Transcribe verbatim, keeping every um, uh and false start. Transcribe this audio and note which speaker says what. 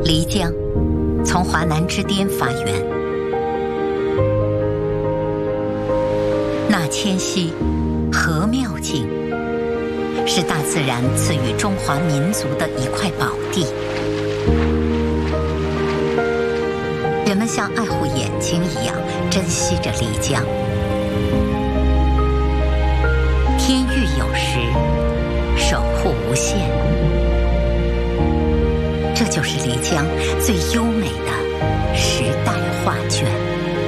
Speaker 1: 漓江从华南之巅发源，那迁徙和妙境，是大自然赐予中华民族的一块宝地。人们像爱护眼睛一样珍惜着漓江。天育有时，守护无限，这就是漓江最优美